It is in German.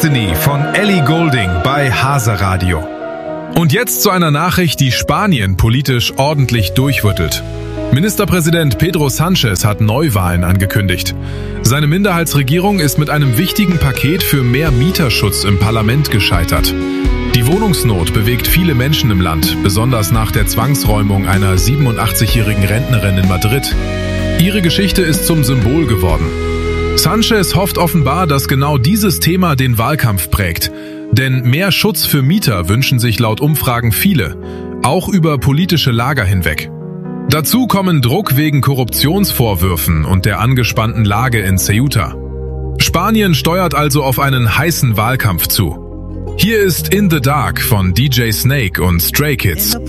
Destiny von Ellie Goulding bei Hase Radio. Und jetzt zu einer Nachricht, die Spanien politisch ordentlich durchrüttelt. Ministerpräsident Pedro Sánchez hat Neuwahlen angekündigt. Seine Minderheitsregierung ist mit einem wichtigen Paket für mehr Mieterschutz im Parlament gescheitert. Die Wohnungsnot bewegt viele Menschen im Land, besonders nach der Zwangsräumung einer 87-jährigen Rentnerin in Madrid. Ihre Geschichte ist zum Symbol geworden. Sánchez hofft offenbar, dass genau dieses Thema den Wahlkampf prägt. Denn mehr Schutz für Mieter wünschen sich laut Umfragen viele, auch über politische Lager hinweg. Dazu kommen Druck wegen Korruptionsvorwürfen und der angespannten Lage in Ceuta. Spanien steuert also auf einen heißen Wahlkampf zu. Hier ist In the Dark von DJ Snake und Stray Kids.